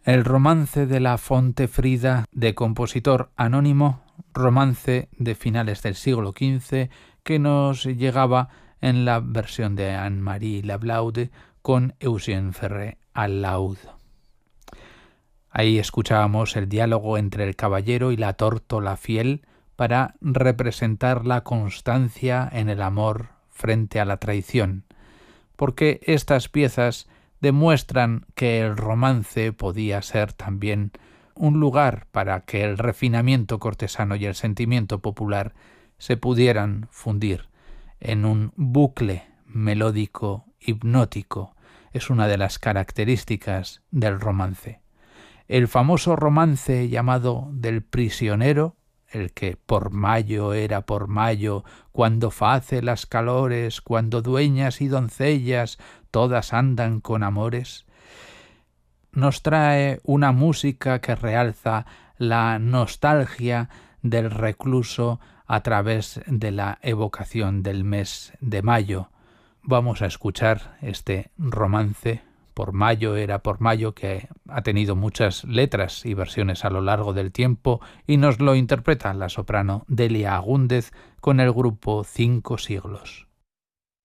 El romance de la Fontefrida, de compositor anónimo, romance de finales del siglo XV que nos llegaba en la versión de Anne-Marie Lablaude con Eugène Ferré al laúd. Ahí escuchábamos el diálogo entre el caballero y la tórtola fiel para representar la constancia en el amor frente a la traición, porque estas piezas demuestran que el romance podía ser también un lugar para que el refinamiento cortesano y el sentimiento popular se pudieran fundir en un bucle melódico hipnótico. Es una de las características del romance. El famoso romance llamado del prisionero, el que por mayo era por mayo, cuando face las calores, cuando dueñas y doncellas todas andan con amores, nos trae una música que realza la nostalgia del recluso a través de la evocación del mes de mayo. Vamos a escuchar este romance, Por mayo era por mayo, que ha tenido muchas letras y versiones a lo largo del tiempo, y nos lo interpreta la soprano Delia Agúndez con el grupo Cinco Siglos.